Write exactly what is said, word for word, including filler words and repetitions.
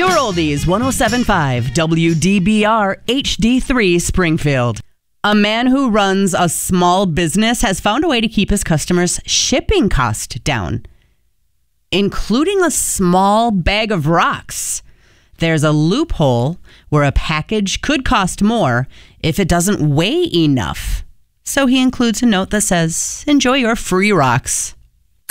Your Oldies, one oh seven point five W D B R H D three Springfield. A man who runs a small business has found a way to keep his customers' shipping cost down, including a small bag of rocks. There's a loophole where a package could cost more if it doesn't weigh enough. So he includes a note that says, enjoy your free rocks.